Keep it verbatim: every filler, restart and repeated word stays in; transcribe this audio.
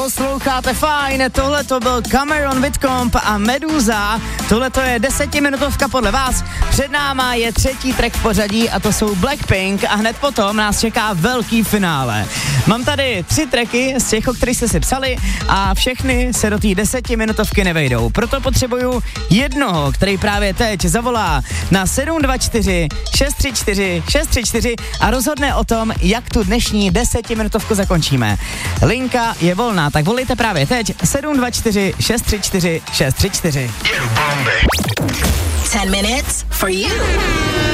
Posloucháte fajn, tohle to byl Cameron Whitcomb a Meduza, tohle to je desetiminutovka podle vás, před náma je třetí track v pořadí a to jsou Blackpink a hned potom nás čeká velký finále. Mám tady tři tracky z těch, o kterých jste si psali a všechny se do té desetiminutovky nevejdou, proto potřebuju jednoho, který právě teď zavolá na sedm dva čtyři šest tři čtyři šest tři čtyři a rozhodne o tom, jak tu dnešní desetiminutovku zakončíme. Linka je volná, tak volejte právě teď sedm dva čtyři šest tři čtyři šest tři čtyři. ten minutes for you.